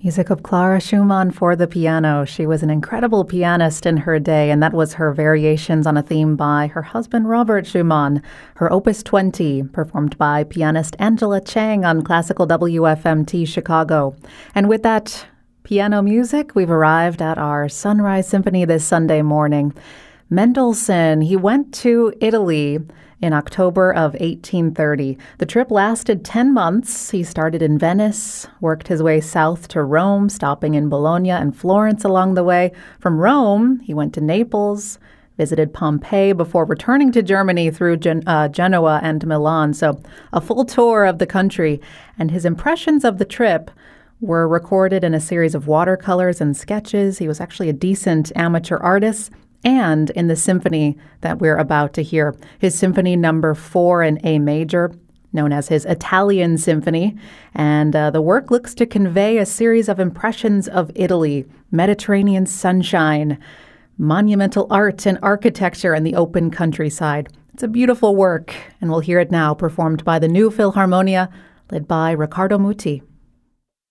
Music of Clara Schumann for the piano. She was an incredible pianist in her day, and that was her variations on a theme by her husband, Robert Schumann. Her Opus 20, performed by pianist Angela Chang on Classical WFMT Chicago. And with that piano music, we've arrived at our Sunrise Symphony this Sunday morning. Mendelssohn, he went to Italy in October of 1830. The trip lasted 10 months. He started in Venice, worked his way south to Rome, stopping in Bologna and Florence along the way. From Rome, he went to Naples, visited Pompeii before returning to Germany through Genoa and Milan. So a full tour of the country. And his impressions of the trip were recorded in a series of watercolors and sketches. He was actually a decent amateur artist. And in the symphony that we're about to hear, his Symphony Number 4 in A major, known as his Italian Symphony. And the work looks to convey a series of impressions of Italy, Mediterranean sunshine, monumental art and architecture, and the open countryside. It's a beautiful work, and we'll hear it now performed by the New Philharmonia, led by Riccardo Muti.